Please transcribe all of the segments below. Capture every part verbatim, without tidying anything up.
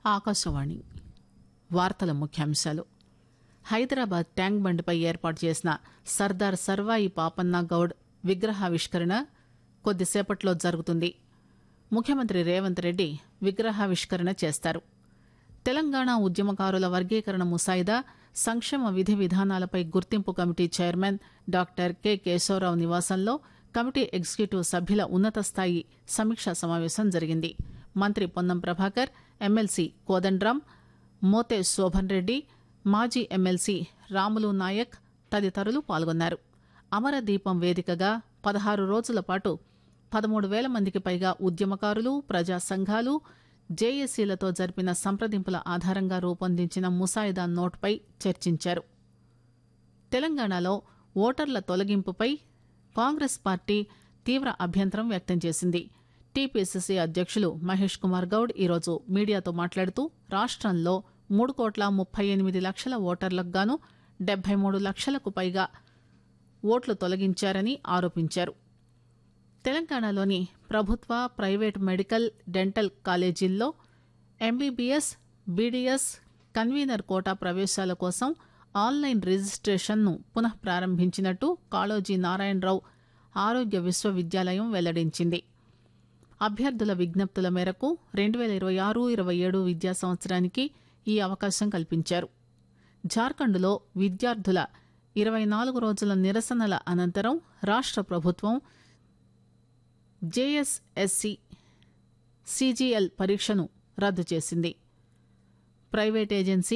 ఆకాశవాణి వార్తల ముఖ్యాంశాలు. హైదరాబాద్ ట్యాంక్ బండ్పై ఏర్పాటు చేసిన సర్దార్ సర్వాయి పాపన్న గౌడ్ విగ్రహావిష్కరణ కొద్దిసేపట్లో జరుగుతుంది. ముఖ్యమంత్రి రేవంత్ రెడ్డి విగ్రహావిష్కరణ చేస్తారు. తెలంగాణ ఉద్యమకారుల వర్గీకరణ ముసాయిదా, సంక్షేమ విధి విధానాలపై గుర్తింపు committee chairman doctor K Keshavarao నివాసంలో కమిటీ ఎగ్జిక్యూటివ్ సభ్యుల ఉన్నత స్థాయి సమీక్షా సమావేశం జరిగింది. మంత్రి పొన్నం ప్రభాకర్, ఎమ్మెల్సీ కోదండరాం, మోతే శోభన్ రెడ్డి, మాజీ ఎమ్మెల్సీ రాములు నాయక్ తదితరులు పాల్గొన్నారు. అమరదీపం వేదికగా పదహారు రోజుల పాటు పదమూడు వేల మందికి పైగా ఉద్యమకారులు, ప్రజా సంఘాలు, జేఏసీలతో జరిపిన సంప్రదింపుల ఆధారంగా రూపొందించిన ముసాయిదా నోట్పై చర్చించారు. తెలంగాణలో ఓటర్ల తొలగింపుపై కాంగ్రెస్ పార్టీ తీవ్ర అభ్యంతరం వ్యక్తం చేసింది. టీపీసీసీ అధ్యక్షులు మహేష్ కుమార్ గౌడ్ ఈరోజు మీడియాతో మాట్లాడుతూ రాష్టంలో మూడు కోట్ల ముప్పై ఎనిమిది లక్షల ఓటర్లకు గాను డెబ్బై మూడు లక్షలకు పైగా ఓట్లు తొలగించారని ఆరోపించారు. తెలంగాణలోని ప్రభుత్వ, ప్రైవేటు మెడికల్, డెంటల్ కాలేజీల్లో ఎంబీబీఎస్, బీడీఎస్, కన్వీనర్ కోటా ప్రవేశాల కోసం ఆన్లైన్ రిజిస్ట్రేషన్ను పునః ప్రారంభించినట్టు కాళోజీ నారాయణరావు ఆరోగ్య విశ్వవిద్యాలయం వెల్లడించింది. అభ్యర్థుల విజ్ఞప్తుల మేరకు రెండు వేల ఇరవై ఆరు ఇరవై ఏడు విద్యా సంవత్సరానికి ఈ అవకాశం కల్పించారు. జార్ఖండ్లో విద్యార్థుల ఇరవై నాలుగు రోజుల నిరసనల అనంతరం రాష్ట ప్రభుత్వం జేఎస్ఎస్సీ సీజీఎల్ పరీక్షను రద్దు చేసింది. ప్రైవేట్ ఏజెన్సీ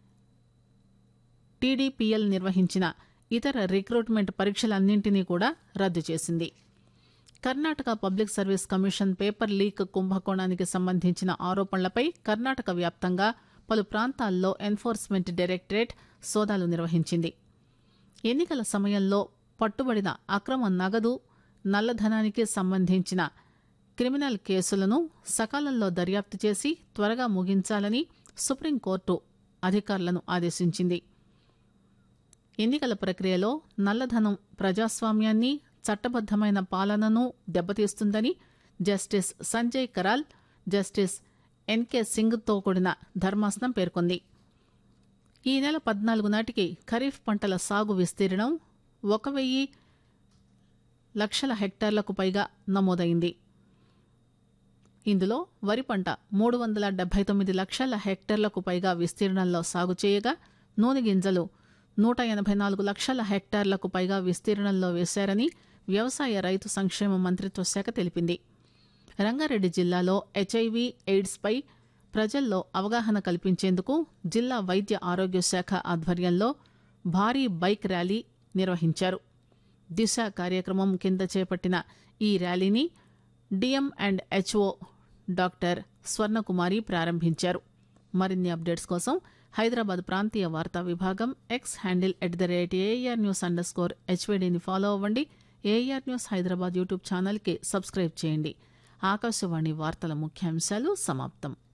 టీడీపీఎల్ నిర్వహించిన ఇతర రిక్రూట్మెంట్ పరీక్షలన్నింటినీ కూడా రద్దు చేసింది. Karnataka public service commission paper leak కుంభకోణానికి సంబంధించిన ఆరోపణలపై కర్ణాటక వ్యాప్తంగా పలు ప్రాంతాల్లో ఎన్ఫోర్స్మెంట్ డైరెక్టరేట్ సోదాలు నిర్వహించింది. ఎన్నికల సమయంలో పట్టుబడిన అక్రమ నగదు, నల్లధనానికి సంబంధించిన క్రిమినల్ కేసులను సకాలంలో దర్యాప్తు చేసి త్వరగా ముగించాలని సుప్రీంకోర్టు అధికారులను ఆదేశించింది. ఎన్నికల ప్రక్రియలో నల్లధనం ప్రజాస్వామ్యాన్ని, చట్టబద్దమైన పాలనను దెబ్బతీస్తుందని జస్టిస్ సంజయ్ కరాల్, జస్టిస్ ఎన్కే సింగ్తో కూడిన ధర్మాసనం పేర్కొంది. ఈ నెల పద్నాలుగు నాటికి ఖరీఫ్ పంటల సాగు విస్తీర్ణం ఒక వెయ్యి లక్షల హెక్టార్లకు పైగా నమోదైంది. ఇందులో వరి పంట మూడు వందల డెబ్బై తొమ్మిది లక్షల హెక్టార్లకు పైగా విస్తీర్ణంలో సాగు చేయగా, నూనె గింజలు నూట ఎనభై నాలుగు లక్షల హెక్టార్లకు పైగా విస్తీర్ణంలో వేశారని వ్యవసాయ రైతు సంక్షేమ మంత్రిత్వ శాఖ తెలిపింది. రంగారెడ్డి జిల్లాలో హెచ్ఐవి ఎయిడ్స్ పై ప్రజల్లో అవగాహన కల్పించేందుకు జిల్లా వైద్య ఆరోగ్య శాఖ ఆధ్వర్యంలో భారీ బైక్ ర్యాలీ నిర్వహించారు. దిశ కార్యక్రమం కింద చేపట్టిన ఈ ర్యాలీని DM and HO doctor Swarnakumari ప్రారంభించారు. మరిన్ని అప్డేట్స్ కోసం హైదరాబాద్ ప్రాంతీయ వార్తా విభాగం X handle at the rate AR news under score హెచ్వీడీని follow అవ్వండి. ఏఆర్ న్యూస్ హైదరాబాద్ యూట్యూబ్ ఛానల్కి సబ్స్క్రైబ్ చేయండి. ఆకాశవాణి వార్తల ముఖ్యాంశాలు సమాప్తం.